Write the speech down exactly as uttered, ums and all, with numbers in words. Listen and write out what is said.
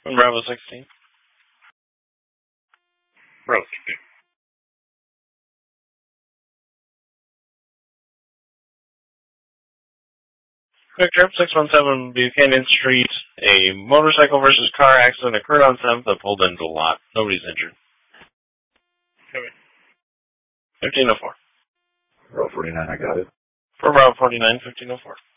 Bravo sixteen. Bravo sixteen. Quick Trip, six one seven Buchanan Street. A motorcycle versus car accident occurred on seventh that pulled into a lot. Nobody's injured. Okay. fifteen oh four. Bravo forty-nine, I got it. For Bravo forty-nine, fifteen oh four.